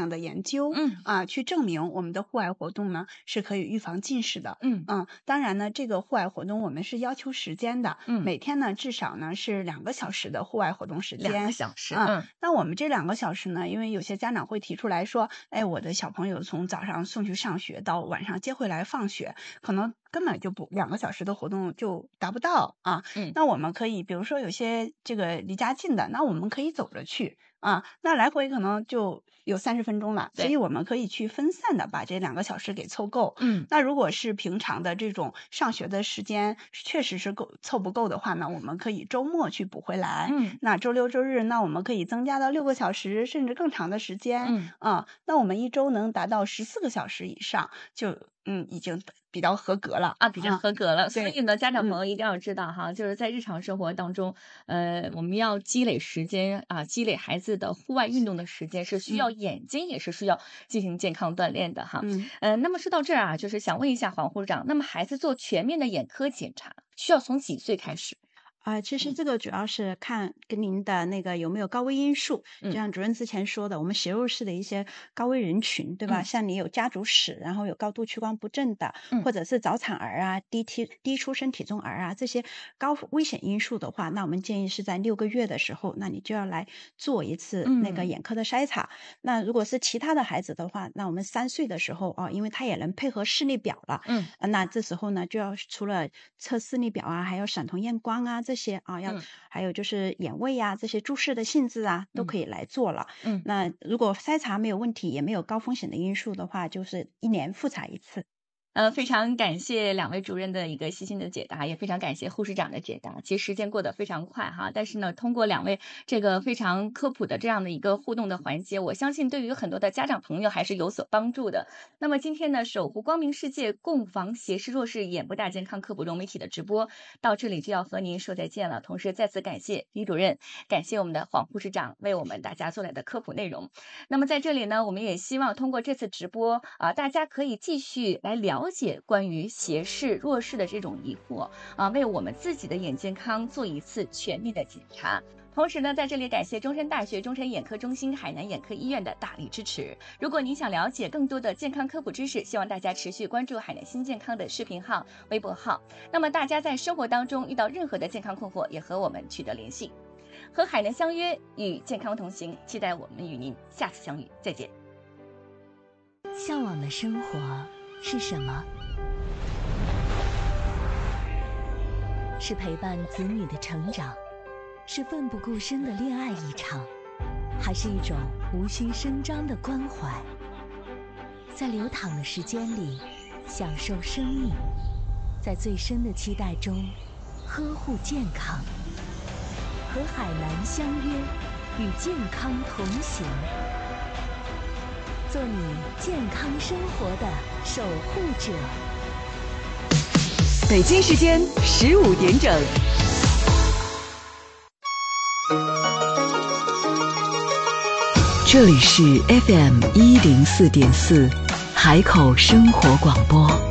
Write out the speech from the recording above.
的研究，去证明我们的户外活动呢是可以预防近视的。当然呢，这个户外活动我们是要求时间的，每天呢至少呢是2个小时的户外活动时间。2 个小时， 那我们这2个小时呢，因为有些家长会提出来说，哎，我的小朋友从早上送去上学到晚上接回来放学，可能根本就不2个小时的活动就达不到啊。那我们可以比如说有些这个离家近的，那我们可以走着去啊，那来回可能就有30分钟了，所以我们可以去分散的把这2个小时给凑够。那如果是平常的这种上学的时间确实是凑不够的话呢，我们可以周末去补回来。那周六周日那我们可以增加到6个小时甚至更长的时间。那我们一周能达到14个小时以上，就已经比较合格了比较合格了。所以呢，家长朋友一定要知道哈，就是在日常生活当中，我们要积累时间积累孩子的户外运动的时间，是需要眼睛也是需要进行健康锻炼的哈。那么说到这儿就是想问一下黄护士长，那么孩子做全面的眼科检查需要从几岁开始？ 其实这个主要是看跟您的那个有没有高危因素，就像主任之前说的，我们斜入式的一些高危人群，对吧？像你有家族史，然后有高度屈光不正的，或者是早产儿啊、低出生体重儿啊，这些高危险因素的话，那我们建议是在6个月的时候，那你就要来做一次那个眼科的筛查。那如果是其他的孩子的话，那我们3岁的时候因为他也能配合视力表了，那这时候呢就要除了测视力表啊，还有闪瞳验光啊这些还有就是眼位啊，这些注视的性质啊都可以来做了。那如果筛查没有问题，也没有高风险的因素的话，就是1年复查1次。 非常感谢2位主任的一个细心的解答，也非常感谢护士长的解答。其实时间过得非常快哈，但是呢，通过2位这个非常科普的这样的一个互动的环节，我相信对于很多的家长朋友还是有所帮助的。那么今天呢，守护光明世界共防斜视弱视眼部大健康科普融媒体的直播到这里就要和您说再见了。同时再次感谢李主任，感谢我们的黄护士长为我们大家做来的科普内容。那么在这里呢，我们也希望通过这次直播大家可以继续来了解关于斜视弱视的这种疑惑为我们自己的眼健康做一次全面的检查。同时呢，在这里感谢中山大学中山眼科中心海南眼科医院的大力支持。如果您想了解更多的健康科普知识，希望大家持续关注海南新健康的视频号、微博号。那么大家在生活当中遇到任何的健康困惑，也和我们取得联系。和海南相约，与健康同行，期待我们与您下次相遇，再见。 向往的生活是什么？是陪伴子女的成长，是奋不顾身的恋爱一场，还是一种无需声张的关怀？在流淌的时间里享受生命，在最深的期待中呵护健康。和海南相约，与健康同行，做你健康生活的守护者。 北京时间15点整。这里是 FM 104.4海口生活广播。